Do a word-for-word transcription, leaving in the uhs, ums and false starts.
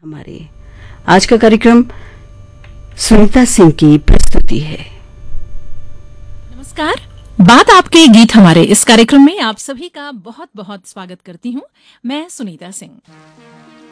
हमारे आज का कार्यक्रम सुनीता सिंह की प्रस्तुति है। नमस्कार, बात आपके गीत हमारे इस कार्यक्रम में आप सभी का बहुत बहुत स्वागत करती हूँ। मैं सुनीता सिंह।